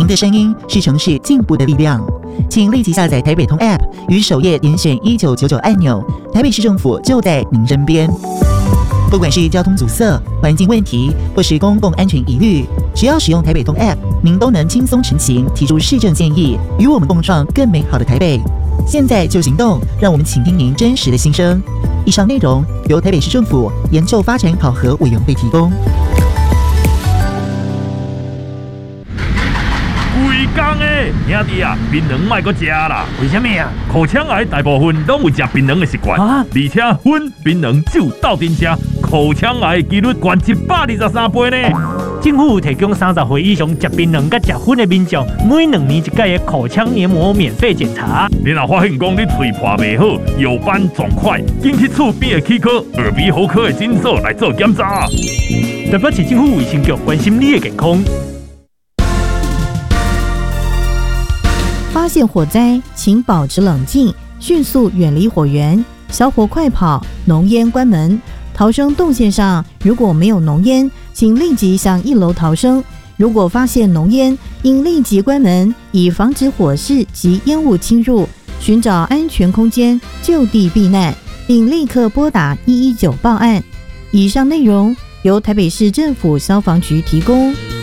您的声音是城市进步的力量，请立即下载台北通 App， 于首页点选1999按钮，台北市政府就在您身边。不管是交通阻塞、环境问题，或是公共安全疑虑，只要使用台北通 App， 您都能轻松陈情，提出市政建议，与我们共创更美好的台北。现在就行动，让我们倾听您真实的心声。以上内容由台北市政府研究发展考核委员会提供。 规工诶，兄弟啊，槟榔莫阁食啦！ 为什么啊？ 口腔癌大部分拢有食槟榔的习惯，而且粉、槟榔、酒斗阵吃，口腔癌几率高123倍呢。 政府提供30岁以上食槟榔甲食粉的民众，每2年一届的口腔黏膜免费检查。 你若发现讲你嘴破袂好、有斑肿块，紧去厝边的齿科、耳鼻喉科的诊所来做检查。 台北市政府卫生局关心你的健康。 发现火灾，请保持冷静，迅速远离火源，小火快跑，浓烟关门。逃生动线上如果没有浓烟，请立即向1楼逃生。如果发现浓烟，应立即关门，以防止火势及烟雾侵入，寻找安全空间就地避难，并立刻拨打119报案。以上内容由台北市政府消防局提供。